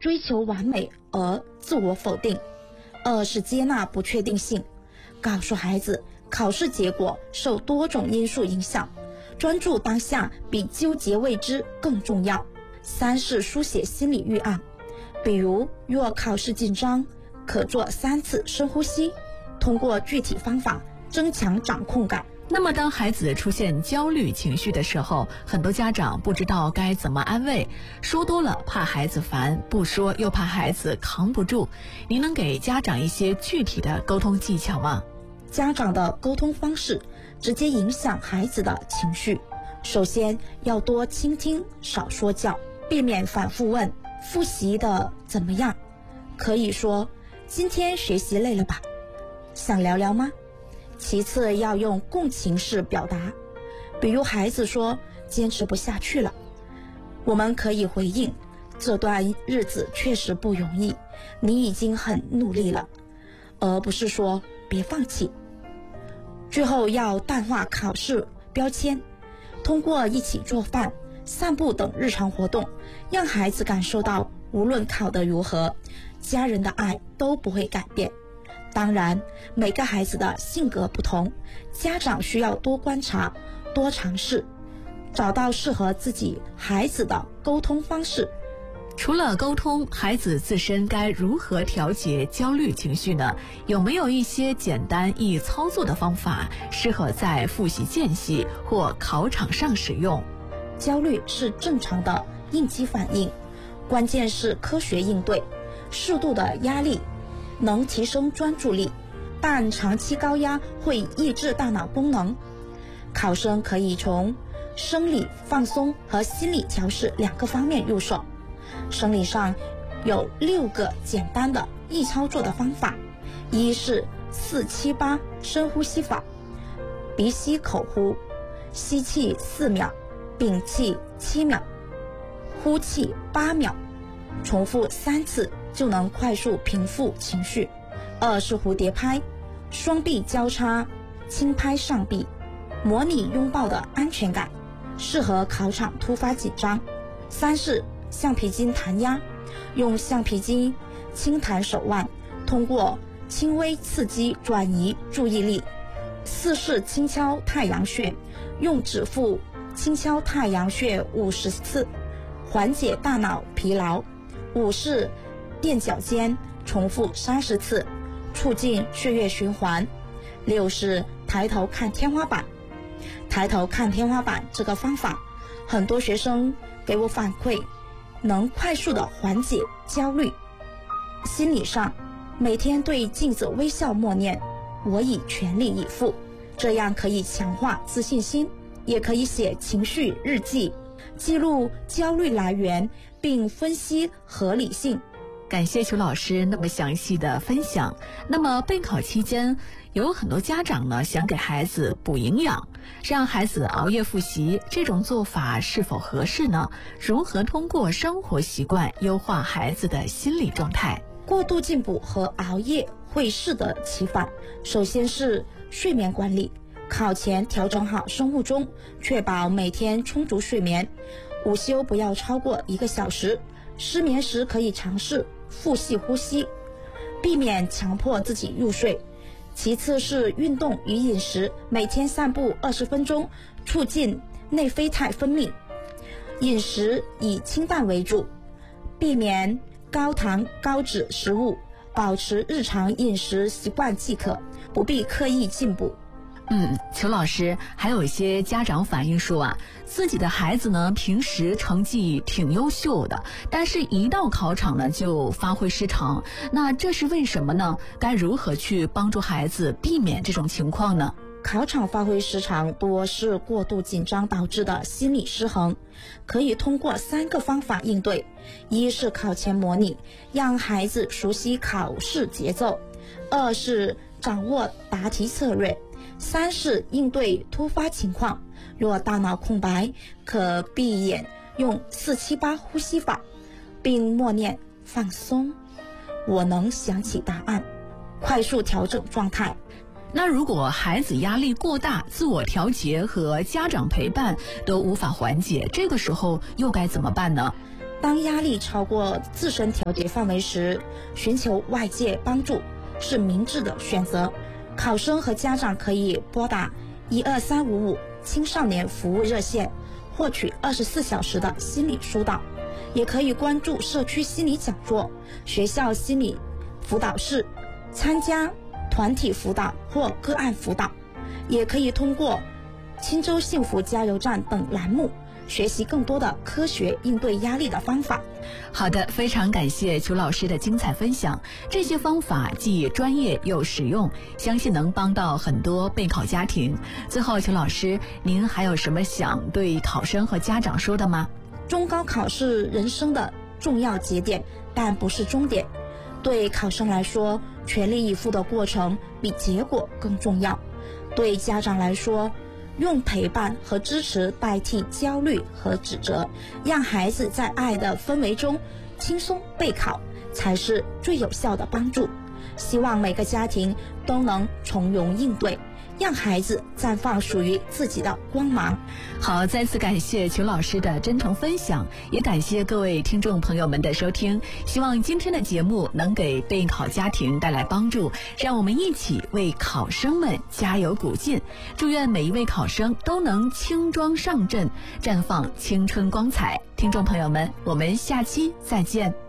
追求完美而自我否定；二是接纳不确定性，告诉孩子考试结果受多种因素影响，专注当下比纠结未知更重要；三是书写心理预案，比如若考试紧张，可做3次深呼吸，通过具体方法增强掌控感。 那么当孩子出现焦虑情绪的时候，很多家长不知道该怎么安慰，说多了怕孩子烦，不说又怕孩子扛不住。您能给家长一些具体的沟通技巧吗？ 家长的沟通方式直接影响孩子的情绪，首先要多倾听，少说教，避免反复问复习的怎么样，可以说今天学习累了吧，想聊聊吗？其次要用共情式表达，比如孩子说坚持不下去了，我们可以回应这段日子确实不容易，你已经很努力了，而不是说别放弃。最后要淡化考试标签，通过一起做饭、散步等日常活动，让孩子感受到无论考得如何，家人的爱都不会改变。当然，每个孩子的性格不同，家长需要多观察、多尝试，找到适合自己孩子的沟通方式。 除了沟通，孩子自身该如何调节焦虑情绪呢？有没有一些简单易操作的方法，适合在复习间隙或考场上使用？ 焦虑是正常的应激反应，关键是科学应对。适度的压力能提升专注力，但长期高压会抑制大脑功能。考生可以从生理放松和心理调试2个方面入手。生理上有6个简单的易操作的方法，一是4-7-8深呼吸法，鼻吸口呼，吸气4秒，屏气7秒，呼气8秒，重复3次就能快速平复情绪。二是蝴蝶拍，双臂交叉轻拍上臂，模拟拥抱的安全感，适合考场突发紧张。三是橡皮筋弹压，用橡皮筋轻弹手腕，通过轻微刺激转移注意力。四是轻敲太阳穴，用指腹轻敲太阳穴50次，缓解大脑疲劳。五是垫脚尖，重复30次，促进血液循环。六是抬头看天花板。抬头看天花板这个方法，很多学生给我反馈，能快速的缓解焦虑。心理上，每天对镜子微笑默念我已全力以赴，这样可以强化自信心。也可以写情绪日记，记录焦虑来源并分析合理性。 感谢裘老师那么详细的分享。那么备考期间，有很多家长呢想给孩子补营养，让孩子熬夜复习，这种做法是否合适呢？如何通过生活习惯优化孩子的心理状态？ 过度进补和熬夜会适得其反。首先是睡眠管理，考前调整好生物钟，确保每天充足睡眠，午休不要超过1个小时。失眠时可以尝试腹式呼吸，避免强迫自己入睡。其次是运动与饮食，每天散步20分钟，促进内啡肽分泌。饮食以清淡为主，避免高糖高脂食物，保持日常饮食习惯即可，不必刻意进补。 裘老师，还有一些家长反映说啊，自己的孩子呢平时成绩挺优秀的，但是一到考场呢就发挥失常，那这是为什么呢？该如何去帮助孩子避免这种情况呢？ 考场发挥失常多是过度紧张导致的心理失衡，可以通过3个方法应对。一是考前模拟，让孩子熟悉考试节奏；二是掌握答题策略；三是应对突发情况，若大脑空白，可闭眼用4-7-8呼吸法，并默念放松，我能想起答案，快速调整状态。 那如果孩子压力过大，自我调节和家长陪伴都无法缓解，这个时候又该怎么办呢？ 当压力超过自身调节范围时，寻求外界帮助是明智的选择。考生和家长可以拨打12355青少年服务热线，获取24小时的心理疏导，也可以关注社区心理讲座、学校心理辅导室，参加团体辅导或个案辅导，也可以通过青州幸福加油站等栏目学习更多的科学应对压力的方法。 好的，非常感谢裘老师的精彩分享，这些方法既专业又实用，相信能帮到很多备考家庭。最后，裘老师，您还有什么想对考生和家长说的吗？ 中高考是人生的重要节点，但不是终点。对考生来说，全力以赴的过程比结果更重要。对家长来说，用陪伴和支持代替焦虑和指责，让孩子在爱的氛围中轻松备考，才是最有效的帮助。希望每个家庭都能从容应对，让孩子绽放属于自己的光芒。 好，再次感谢裘老师的真诚分享，也感谢各位听众朋友们的收听。希望今天的节目能给备考家庭带来帮助，让我们一起为考生们加油鼓劲。祝愿每一位考生都能轻装上阵，绽放青春光彩。听众朋友们，我们下期再见。